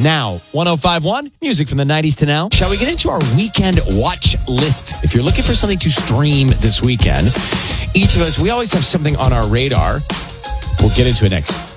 now. 105.1, music from the 90s to now. Shall we get into our weekend watch list? If you're looking for something to stream this weekend, each of us, we always have something on our radar. We'll get into it next.